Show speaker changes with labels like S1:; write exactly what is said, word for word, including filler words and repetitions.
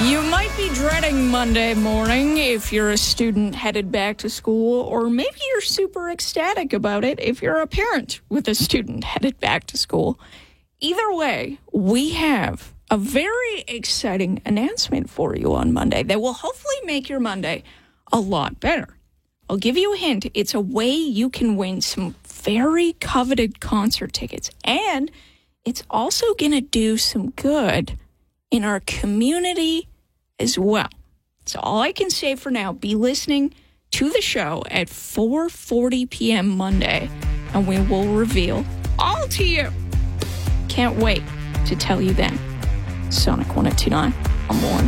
S1: You might be dreading Monday morning if you're a student headed back to school, or maybe you're super ecstatic about it if you're a parent with a student headed back to school. Either way, we have a very exciting announcement for you on Monday that will hopefully make your Monday a lot better. I'll give you a hint. It's a way you can win some very coveted concert tickets, and it's also going to do some good in our community as well. So all I can say for now, be listening to the show at four forty p.m. Monday, and we will reveal all to you. Can't wait to tell you then. Sonic one oh two nine, I'm Warren.